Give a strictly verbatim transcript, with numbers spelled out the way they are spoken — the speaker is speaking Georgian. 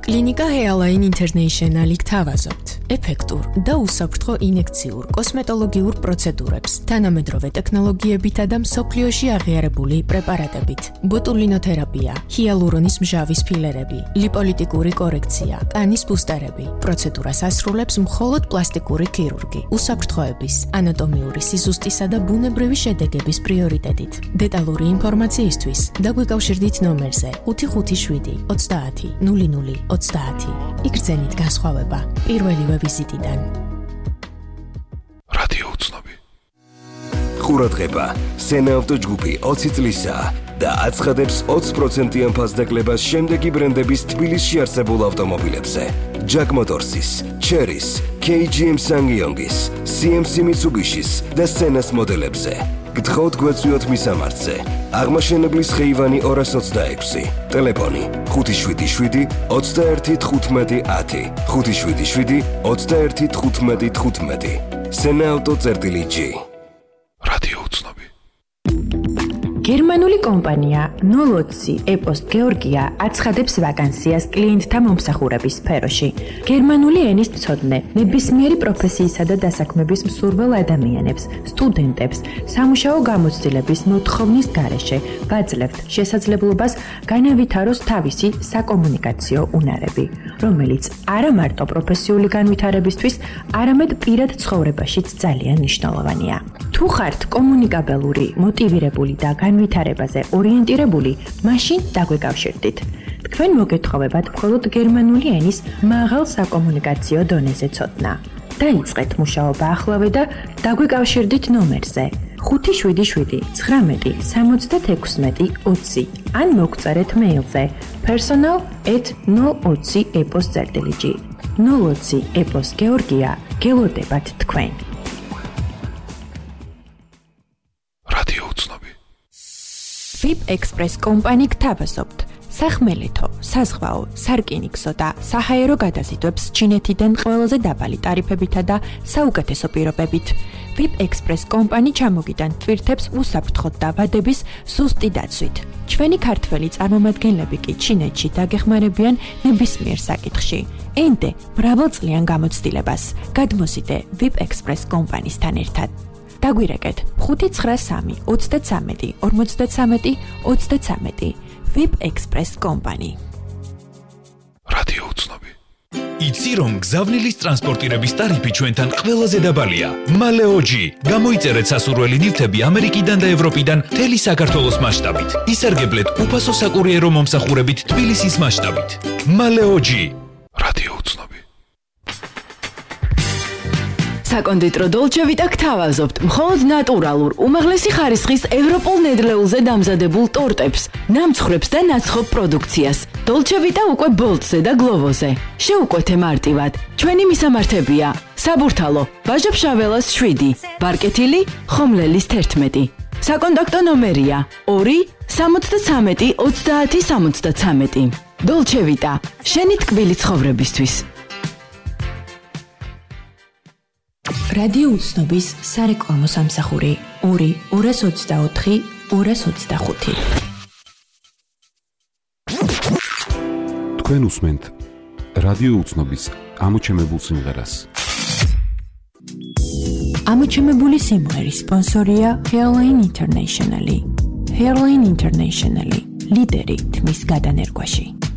კლინიკა Hairline International გთავაზობთ ეფექტურ და უსაფრთხო ინექციურ კოსმეტოლოგიურ პროცედურებს, თანამედროვე ტექნოლოგიებითა და მსოფლიოში აღიარებული პრეპარატებით. ბოტულინოთერაპია, ჰიალურონის მჟავის ფილერები, ლიპოლიტიკური კორექცია, კანის ბუსტერები. პროცედურას ასრულებს მხოლოდ პლასტიკური ქირურგი, უსაფრთხოების, ანატომიური სიზუსტისა და ბუნებრივი შედეგების პრიორიტეტით. დეტალური ინფორმაციისთვის დაგვიკავშირდით ნომერზე ხუთი ხუთი შვიდი ოცდაათი ნული ნული ოცდაათი. იგრძენით განსხვავება პირველივე ვიზიტიდან. რადიო უცნობი. ყურადღება, სენაავტო ჯგუფი ოცი წლისაა და აცხადებს ოცი პროცენტიან ფასდაკლებას შემდეგი ბრენდების თბილისში არსებულ ავტომობილებზე. Jack Motors's, Chery's, კეი ჯი ემ Sangyong's, სი ემ სი Mitsubishi's და Senas მოდელებზე. გთხოვთ გვეწვიოთ მისამართზე. აღმაშენებლის ხეივანი ორას ოცდაექვსი. ტელეფონი ხუთი შვიდი შვიდი ოცდაერთი თხუთმეტი ათი. ხუთი შვიდი შვიდი ოცდაერთი თხუთმეტი თხუთმეტი. სენაავტო წერტილი ჯი. რადიო უცნობი. გერმანული კომპანია ნოლოცი ეპოსტ გეორგია აცხადებს ვაკანსიას კლიენტთა მომსახურების სფეროში. გერმანული ენის მცოდნე, ნებისმიერი პროფესიისა და დასაქმების მსურველ ადამიანებს, სტუდენტებს, სამუშაო გამოცდილების მოთხოვნის გარეშე ვაძლევთ შესაძლებლობას განავითაროს თავისი საკომუნიკაციო უნარები, რომელიც არა მარტო პროფესიული განვითარებისთვის, არამედ პირად ცხოვრებაშიც ძალიან მნიშვნელოვანია. თუ ხართ კომუნიკაბელური, მოტივირებული და განვითარებაზე ორიენტირებული, მაშინ დაგვეკავშირდით. თქვენ მოგეთხოვებათ მხოლოდ გერმანული ენის მაღალ საკომუნიკაციო დონეზე ცოდნა. დაიწყეთ მუშაობა ახლავე და დაგვეკავშირდით ნომერზე ხუთი შვიდი შვიდი ცხრამეტი სამოცდათექვსმეტი ოცი ან მოგწერეთ მეილზე personal at ნულ ოცი ეპოს წერტილი ჯი. ნულ ოცი ეპოს გეორგია, გელოდებათ თქვენ. რადიო უცნობი. ვიპ ექსპრეს კომპანი გთავაზობთ სახმელეთო, საზღვაო, სარკინიგზო და საჰაერო გადაზიდვებს ჩინეთიდან ყველაზე დაბალი ტარიფებითა და საუკეთესო პირობებით. ვიპ ექსპრეს კომპანი ჩამოგიდან ტვირთებს უსაფრთხოდ და ვადების ზუსტი დაცვით. ჩვენი ქართველი წარმომადგენლები კი ჩინეთში დაგეხმარებიან ნებისმიერ საკითხში. ენდე მრავალწლიან გამოცდილებას. გადმოსიდე ვიპ ექსპრეს კომპანიისთან ერთად. დაგვირეკეთ ხუთი ცხრა სამი ოცდაცამეტი ორმოცდაცამეტი ოცდაცამეტი. ვიპ ექსპრეს კომპანი. რადიო უცნობი. იცი რომ გზავნილის ტრანსპორტირების ტარიფი ჩვენთან ყველაზე დაბალია. მალეოჯი. გამოიწერეთ სასურველი ნივთები ამერიკიდან და ევროპიდან მთელი საქართველოს მასშტაბით. ისარგებლეთ უფასო საკურიერო მომსახურებით თბილისის მასშტაბით. მალეოჯი. რადიო უცნობი. საკონდიტრო დოლჩე ვიტა გთავაზობთ მხოლოდ ნატურალურ, უმაღლესი ხარისხის ევროპულ ნედლეულზე დამზადებულ ტორტებს, ნამცხრებს და ნაცხოვ პროდუქციას. დოლჩე ვიტა უკვე ბოლტზე და გლოვოზე. შეუკვეთე მარტივად. ჩვენი მისამართებია: საბურთალო, ბაჟა-ფშაველას შვიდი, ბარკეთილი, ხომლელის თერთმეტი. საკონტაქტო ნომერია ორი სამოცდაცამეტი ოცდაათი სამოცდაცამეტი. დოლჩე ვიტა, შენი ტკბილი ცხოვრებისთვის. რადიო უცნობის სარეკლამო სამსახური ორი ორას ოცდაოთხი ორას ოცდახუთი. თქვენ უსმენთ რადიო უცნობის ამოჩემებულ სიმღერას. ამოჩემებული სიმღერის სპონსორია Hairline International. Hairline International, ლიდერი თმის გადანერგვაში.